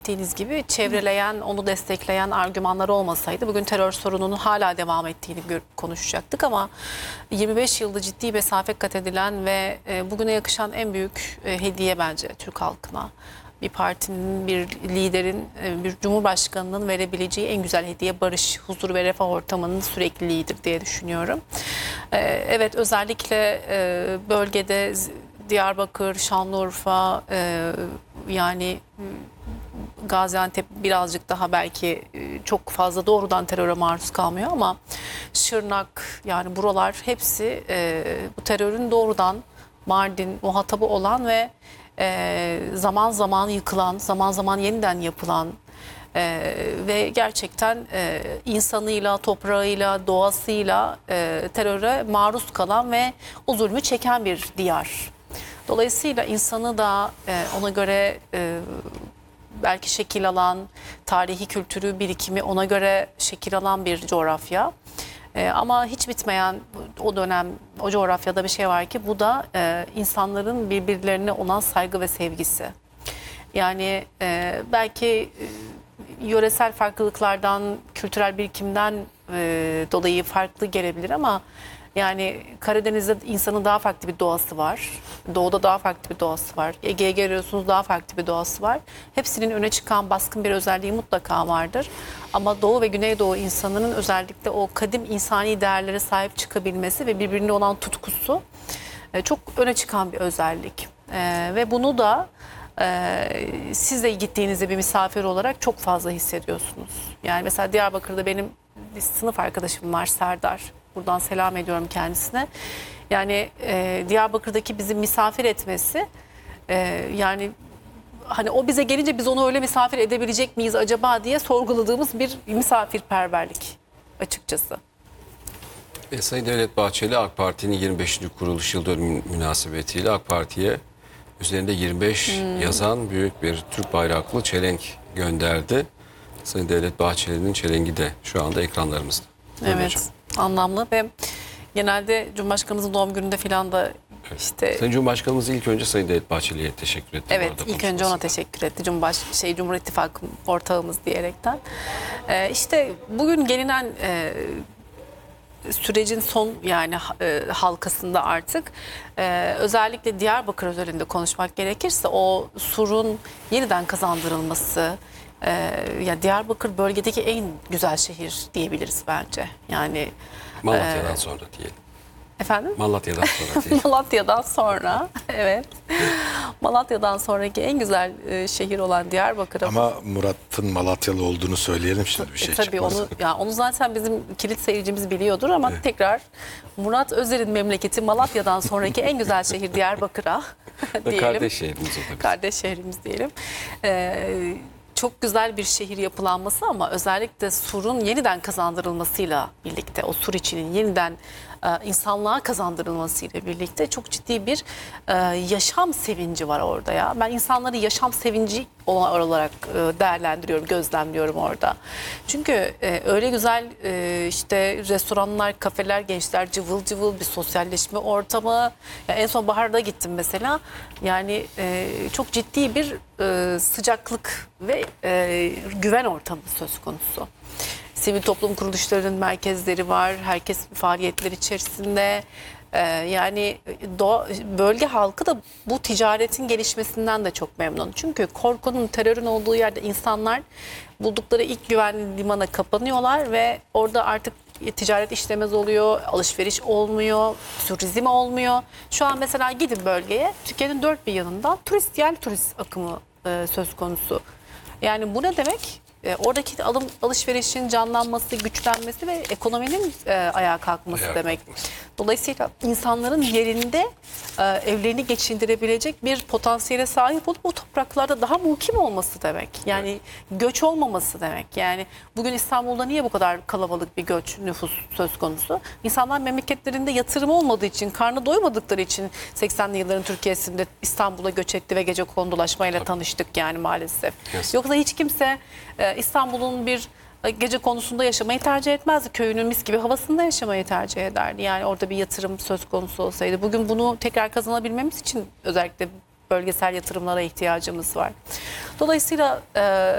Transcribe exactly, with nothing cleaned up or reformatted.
Dediğiniz gibi çevreleyen, onu destekleyen argümanlar olmasaydı bugün terör sorununun hala devam ettiğini konuşacaktık ama yirmi beş yılda ciddi mesafe kat edilen ve bugüne yakışan en büyük hediye bence Türk halkına. Bir partinin, bir liderin, bir cumhurbaşkanının verebileceği en güzel hediye barış, huzur ve refah ortamının sürekliliğidir diye düşünüyorum. Evet, özellikle bölgede Diyarbakır, Şanlıurfa, yani Gaziantep birazcık daha belki çok fazla doğrudan teröre maruz kalmıyor ama Şırnak, yani buralar hepsi e, bu terörün doğrudan Mardin muhatabı olan ve e, zaman zaman yıkılan, zaman zaman yeniden yapılan e, ve gerçekten e, insanıyla, toprağıyla, doğasıyla e, teröre maruz kalan ve o zulmü çeken bir diyar. Dolayısıyla insanı da e, ona göre e, belki şekil alan, tarihi kültürü, birikimi ona göre şekil alan bir coğrafya. E, ama hiç bitmeyen o dönem, o coğrafyada bir şey var ki bu da e, insanların birbirlerine olan saygı ve sevgisi. Yani e, belki e, yöresel farklılıklardan, kültürel birikimden e, dolayı farklı gelebilir ama yani Karadeniz'de insanın daha farklı bir doğası var. Doğuda daha farklı bir doğası var. Ege'ye geliyorsunuz, daha farklı bir doğası var. Hepsinin öne çıkan baskın bir özelliği mutlaka vardır. Ama Doğu ve Güneydoğu insanının özellikle o kadim insani değerlere sahip çıkabilmesi ve birbirine olan tutkusu çok öne çıkan bir özellik. Ve bunu da siz de gittiğinizde bir misafir olarak çok fazla hissediyorsunuz. Yani mesela Diyarbakır'da benim bir sınıf arkadaşım var, Serdar. Buradan selam ediyorum kendisine. Yani e, Diyarbakır'daki bizi misafir etmesi, e, yani hani o bize gelince biz onu öyle misafir edebilecek miyiz acaba diye sorguladığımız bir misafirperverlik açıkçası. E, Sayın Devlet Bahçeli AK Parti'nin yirmi beşinci kuruluş yıl dönümü münasebetiyle AK Parti'ye üzerinde yirmi beş hmm. yazan büyük bir Türk bayraklı çelenk gönderdi. Sayın Devlet Bahçeli'nin çelengi de şu anda ekranlarımızda. Evet. Hocam. Anlamlı ve genelde Cumhurbaşkanımızın doğum gününde filan da işte... Sayın Cumhurbaşkanımız ilk önce Sayın Devlet Bahçeli'ye teşekkür etti. Evet, ilk önce ona teşekkür etti. Cumhurbaş şey Cumhur İttifakı ortağımız diyerekten. Ee, işte bugün gelinen e, sürecin son yani e, halkasında artık e, özellikle Diyarbakır üzerinde konuşmak gerekirse o surun yeniden kazandırılması. Ee, ya Diyarbakır bölgedeki en güzel şehir diyebiliriz bence. Yani Malatya'dan e, sonra diyelim. Efendim? Malatya'dan sonra diyelim. Malatya'dan sonra, evet. Malatya'dan sonraki en güzel e, şehir olan Diyarbakır. Ama Murat'ın Malatyalı olduğunu söyleyelim şimdi bir şey e, tabii çıkmaz. onu ya onu zaten bizim kilit seyircimiz biliyordur ama evet. Tekrar Murat Özer'in memleketi Malatya'dan sonraki en güzel şehir Diyarbakır'a diyelim. Kardeş şehrimiz o da. Kardeş şehrimiz diyelim. Ee, Çok güzel bir şehir yapılanması ama özellikle surun yeniden kazandırılmasıyla birlikte, o sur içinin yeniden e, insanlığa kazandırılmasıyla birlikte çok ciddi bir e, yaşam sevinci var orada ya. Ben insanları yaşam sevinci olarak e, değerlendiriyorum, gözlemliyorum orada. Çünkü e, öyle güzel e, işte restoranlar, kafeler, gençler cıvıl cıvıl bir sosyalleşme ortamı. Ya en son baharda gittim mesela. Yani e, çok ciddi bir e, sıcaklık ve e, güven ortamı söz konusu. Sivil toplum kuruluşlarının merkezleri var. Herkes faaliyetler içerisinde. Ee, yani doğa, bölge halkı da bu ticaretin gelişmesinden de çok memnun. Çünkü korkunun, terörün olduğu yerde insanlar buldukları ilk güvenli limana kapanıyorlar ve orada artık ticaret işlemez oluyor, alışveriş olmuyor, turizm olmuyor. Şu an mesela gidin bölgeye, Türkiye'nin dört bir yanından turist, yerli turist akımı e, söz konusu. Yani bu ne demek? E, oradaki alım alışverişin canlanması, güçlenmesi ve ekonominin e, ayağa kalkması ayağa demek. Kalkması. Dolayısıyla insanların yerinde e, evlerini geçindirebilecek bir potansiyele sahip olup o topraklarda daha mukim olması demek. Yani evet. Göç olmaması demek. Yani bugün İstanbul'da niye bu kadar kalabalık bir göç nüfus söz konusu? İnsanlar memleketlerinde yatırım olmadığı için, karnı doymadıkları için seksenli yılların Türkiye'sinde İstanbul'a göç etti ve gecekondulaşmayla Tabii. tanıştık yani maalesef. Yes. Yoksa hiç kimse e, İstanbul'un bir gece konusunda yaşamayı tercih etmezdi. Köyünün mis gibi havasında yaşamayı tercih ederdi. Yani orada bir yatırım söz konusu olsaydı. Bugün bunu tekrar kazanabilmemiz için özellikle bölgesel yatırımlara ihtiyacımız var. Dolayısıyla e,